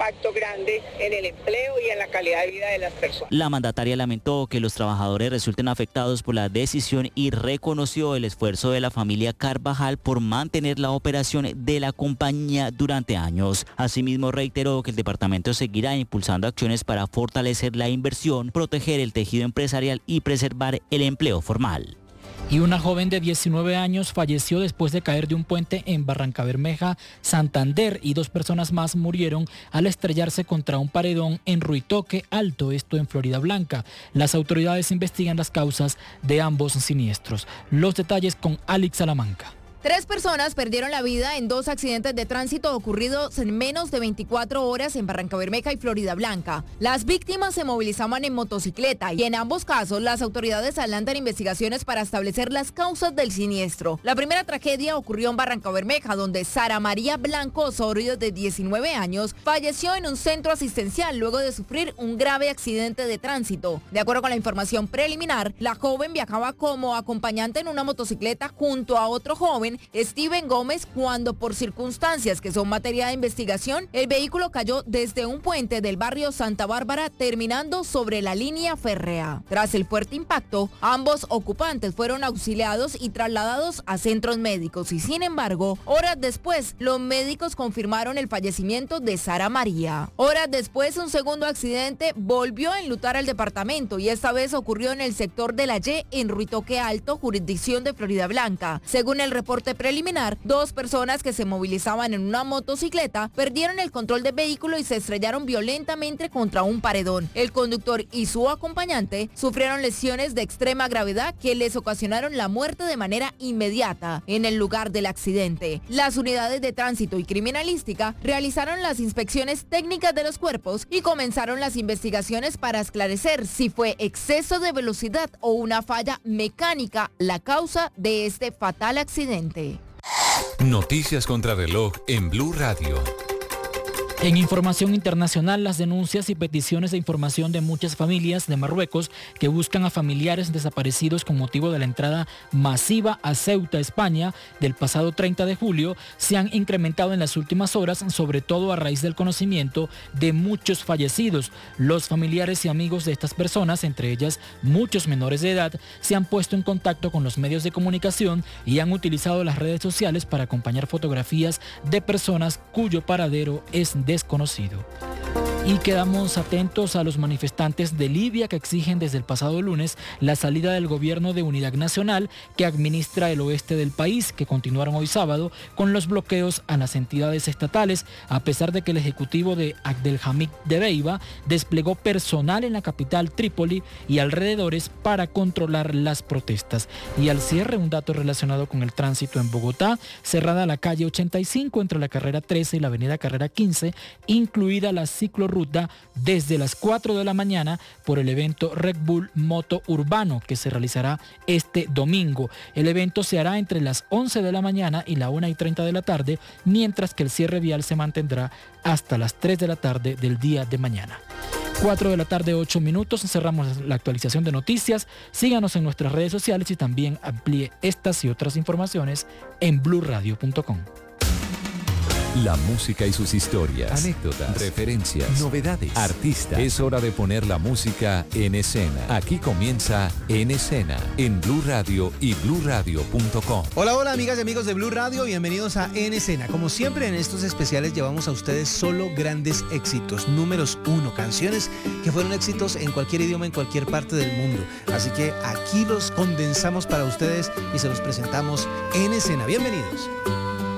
impacto grande en el empleo y en la calidad de vida de las personas. La mandataria lamentó que los trabajadores resulten afectados por la decisión y reconoció el esfuerzo de la familia Carvajal por mantener la operación de la compañía durante años. Asimismo, reiteró que el departamento seguirá impulsando acciones para fortalecer la inversión, proteger el tejido empresarial y preservar el empleo formal. Y una joven de 19 años falleció después de caer de un puente en Barrancabermeja, Santander, y 2 personas más murieron al estrellarse contra un paredón en Ruitoque Alto, esto en Florida Blanca. Las autoridades investigan las causas de ambos siniestros. Los detalles con Alex Salamanca. 3 personas perdieron la vida en 2 accidentes de tránsito ocurridos en menos de 24 horas en Barrancabermeja y Florida Blanca. Las víctimas se movilizaban en motocicleta y en ambos casos las autoridades adelantan investigaciones para establecer las causas del siniestro. La primera tragedia ocurrió en Barrancabermeja, donde Sara María Blanco Osorio, de 19 años, falleció en un centro asistencial luego de sufrir un grave accidente de tránsito. De acuerdo con la información preliminar, la joven viajaba como acompañante en una motocicleta junto a otro joven, Steven Gómez, cuando por circunstancias que son materia de investigación, el vehículo cayó desde un puente del barrio Santa Bárbara, terminando sobre la línea férrea. Tras el fuerte impacto, ambos ocupantes fueron auxiliados y trasladados a centros médicos y, sin embargo, horas después, los médicos confirmaron el fallecimiento de Sara María. Horas después, un segundo accidente volvió a enlutar al departamento y esta vez ocurrió en el sector de la Y, en Ruitoque Alto, jurisdicción de Florida Blanca. Según el reporte preliminar, 2 personas que se movilizaban en una motocicleta perdieron el control del vehículo y se estrellaron violentamente contra un paredón. El conductor y su acompañante sufrieron lesiones de extrema gravedad que les ocasionaron la muerte de manera inmediata en el lugar del accidente. Las unidades de tránsito y criminalística realizaron las inspecciones técnicas de los cuerpos y comenzaron las investigaciones para esclarecer si fue exceso de velocidad o una falla mecánica la causa de este fatal accidente. Noticias contra reloj en Blue Radio. En información internacional, las denuncias y peticiones de información de muchas familias de Marruecos que buscan a familiares desaparecidos con motivo de la entrada masiva a Ceuta, España, del pasado 30 de julio, se han incrementado en las últimas horas, sobre todo a raíz del conocimiento de muchos fallecidos. Los familiares y amigos de estas personas, entre ellas muchos menores de edad, se han puesto en contacto con los medios de comunicación y han utilizado las redes sociales para acompañar fotografías de personas cuyo paradero es desconocido. Y quedamos atentos a los manifestantes de Libia que exigen desde el pasado lunes la salida del gobierno de unidad nacional que administra el oeste del país, que continuaron hoy sábado con los bloqueos a las entidades estatales, a pesar de que el ejecutivo de Abdelhamid Dbeibah desplegó personal en la capital Trípoli y alrededores para controlar las protestas. Y al cierre, un dato relacionado con el tránsito en Bogotá: cerrada la calle 85 entre la carrera 13 y la avenida carrera 15, incluida la ciclorruta desde las 4 de la mañana por el evento Red Bull Moto Urbano, que se realizará este domingo. El evento se hará entre las 11 de la mañana y la 1:30 de la tarde, mientras que el cierre vial se mantendrá hasta las 3 de la tarde del día de mañana. 4 de la tarde, 8 minutos. Cerramos la actualización de noticias. Síganos en nuestras redes sociales y también amplíe estas y otras informaciones en bluradio.com. La música y sus historias, anécdotas, referencias, novedades, artistas. Es hora de poner la música en escena. Aquí comienza En Escena, en Blue Radio y bluradio.com. Hola, hola amigas y amigos de Blue Radio, bienvenidos a En Escena. Como siempre en estos especiales llevamos a ustedes solo grandes éxitos, números 1, canciones que fueron éxitos en cualquier idioma, en cualquier parte del mundo. Así que aquí los condensamos para ustedes y se los presentamos en escena. Bienvenidos.